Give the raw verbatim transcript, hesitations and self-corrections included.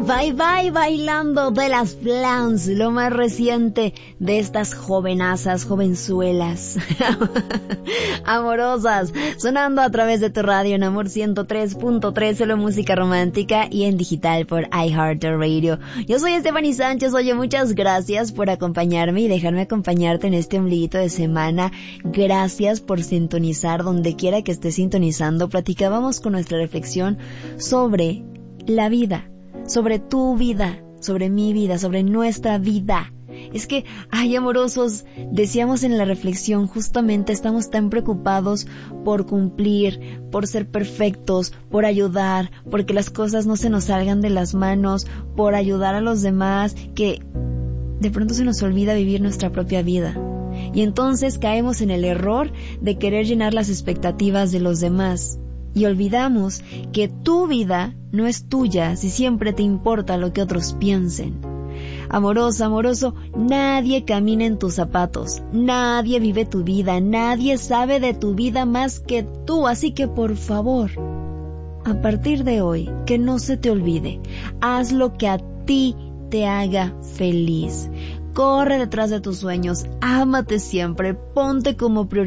Bye Bye bailando de las Flans, lo más reciente de estas jovenazas, jovenzuelas, amorosas, sonando a través de tu radio en Amor ciento tres punto tres, solo música romántica y en digital por iHeartRadio. Yo soy Stephanie Sánchez. Oye, muchas gracias por acompañarme y dejarme acompañarte en este ombliguito de semana. Gracias por sintonizar donde quiera que estés sintonizando. Platicábamos con nuestra reflexión sobre la vida, sobre tu vida, sobre mi vida, sobre nuestra vida. Es que, ay, amorosos, decíamos en la reflexión, justamente estamos tan preocupados por cumplir, por ser perfectos, por ayudar, porque las cosas no se nos salgan de las manos, por ayudar a los demás, que de pronto se nos olvida vivir nuestra propia vida. Y entonces caemos en el error de querer llenar las expectativas de los demás. Y olvidamos que tu vida no es tuya si siempre te importa lo que otros piensen. Amorosa, amoroso, nadie camina en tus zapatos, nadie vive tu vida, nadie sabe de tu vida más que tú, así que por favor, a partir de hoy, que no se te olvide, haz lo que a ti te haga feliz. Corre detrás de tus sueños, ámate siempre, ponte como prioridad